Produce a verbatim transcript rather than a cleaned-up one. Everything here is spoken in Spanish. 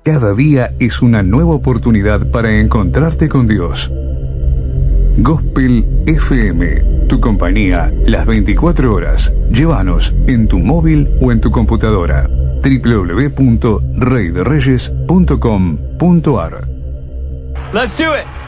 Cada día es una nueva oportunidad para encontrarte con Dios. Gospel F M, tu compañía las veinticuatro horas. Llévanos en tu móvil o en tu computadora. doble u doble u doble u punto rey de reyes punto com punto a r. Let's do it.